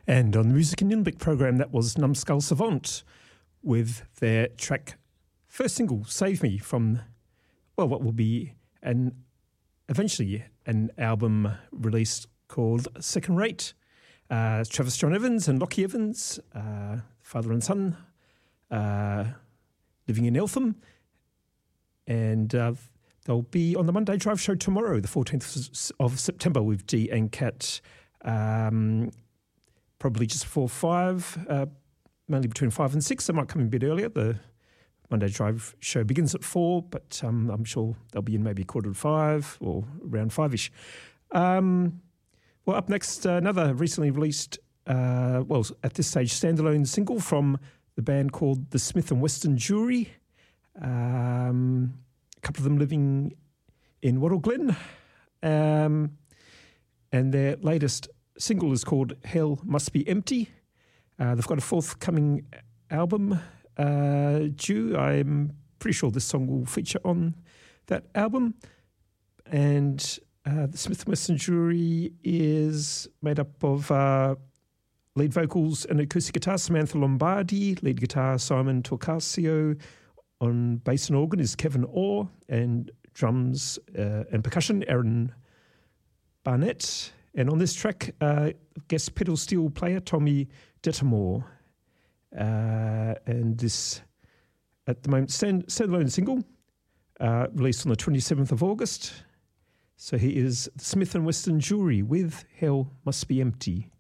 And on the Music in Nunavik program, that was Numbskull Savant with their track, first single, Save Me, from, well, what will be eventually an album released called Second Rate. Travis John Evans and Lockie Evans, father and son, living in Eltham. And they'll be on the Monday Drive show tomorrow, the 14th of September, with Dee and Kat. Probably just before 5, mainly between 5 and 6. They might come in a bit earlier. The Monday Drive show begins at 4, but I'm sure they'll be in maybe 4:45 or around 5-ish. Well, up next, another recently released, at this stage, standalone single from the band called the Smith and Weston Jury. A couple of them living in Wattle Glen. And their latest single is called Hell Must Be Empty. They've got a forthcoming album due. I'm pretty sure this song will feature on that album. And the Smith & Wesson Jury is made up of lead vocals and acoustic guitar, Samantha Lombardi, lead guitar, Simon Torcasio, on bass and organ is Kevin Orr, and drums and percussion, Aaron Barnett. And on this track, guest pedal steel player Tommy Dettamore. And this, at the moment, standalone single, released on the 27th of August. So he is the Smith & Wesson Jury with Hell Must Be Empty.